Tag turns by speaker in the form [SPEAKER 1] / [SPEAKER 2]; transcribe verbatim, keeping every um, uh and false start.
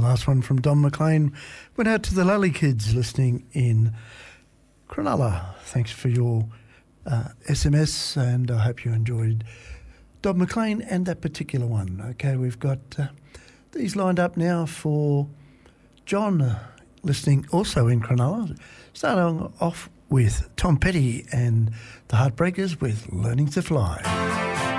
[SPEAKER 1] last one from Don McLean went out to the Lally kids listening in Cronulla. Thanks for your uh, S M S, and I hope you enjoyed Don McLean and that particular one. Okay, we've got uh, these lined up now for John, uh, listening also in Cronulla. Starting off with Tom Petty and the Heartbreakers with Learning to Fly.